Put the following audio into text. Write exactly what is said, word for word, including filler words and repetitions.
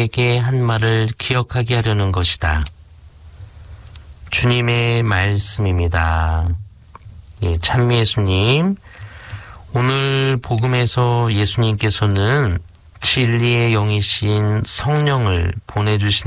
우리에게 한 말을 기억하게 하려는 것이다. 주님의 말씀입니다. 예, 찬미예수님, 오늘 복음에서 예수님께서는 진리의 영이신 성령을 보내주신